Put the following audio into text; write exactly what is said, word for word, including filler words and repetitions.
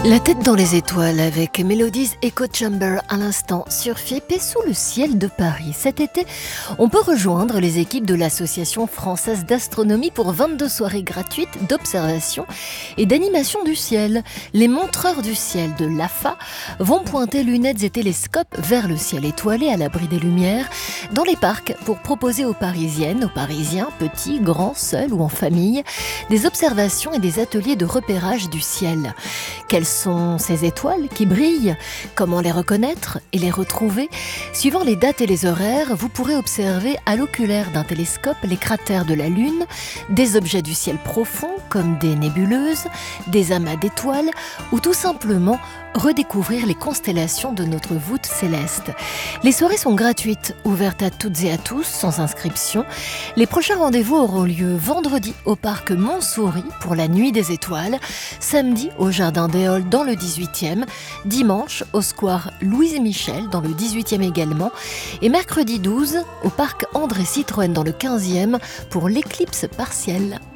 La tête dans les étoiles avec Melodies Echo Chamber à l'instant sur F I E P et sous le ciel de Paris. Cet été, on peut rejoindre les équipes de l'Association française d'astronomie pour vingt-deux soirées gratuites d'observation et d'animation du ciel. Les montreurs du ciel de l'A F A vont pointer lunettes et télescopes vers le ciel étoilé à l'abri des lumières dans les parcs pour proposer aux Parisiennes, aux Parisiens, petits, grands, seuls ou en famille, des observations et des ateliers de repérage du ciel. Quelles sont ces étoiles qui brillent? Comment les reconnaître et les retrouver? Suivant les dates et les horaires, vous pourrez observer à l'oculaire d'un télescope les cratères de la Lune, des objets du ciel profond comme des nébuleuses, des amas d'étoiles ou tout simplement redécouvrir les constellations de notre voûte céleste. Les soirées sont gratuites, ouvertes à toutes et à tous, sans inscription. Les prochains rendez-vous auront lieu vendredi au parc Montsouris pour la Nuit des Étoiles, samedi au Jardin des Halles dans le dix-huitième, dimanche au square Louise et Michel dans le dix-huitième également, et mercredi douze au parc André Citroën dans le quinzième pour l'éclipse partielle.